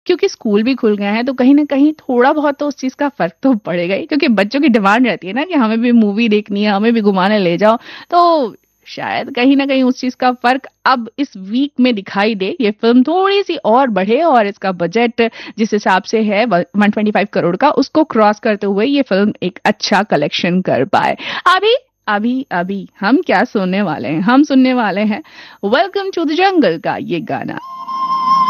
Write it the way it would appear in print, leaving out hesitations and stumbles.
क्योंकि स्कूल भी खुल गए हैं तो कहीं न कहीं थोड़ा बहुत तो उस चीज़ का फ़र्क तो पड़ेगा ही, क्योंकि बच्चों की डिमांड रहती है ना कि हमें भी मूवी देखनी है, हमें भी घुमाने ले जाओ। तो शायद कहीं न कहीं उस चीज़ का फ़र्क अब इस वीक में दिखाई दे। ये फ़िल्म थोड़ी-सी और बढ़े और इसका बजट जिस हिसाब से है व 125 करोड़ का, उसको क्रॉस करते हुए ये फ़िल्म एक अच्छा कलेक्शन कर पाए। अभी अभी हम क्या सुनने वाले हैं? हम सुनने वाले हैं वेलकम टू द जंगल का ये गाना।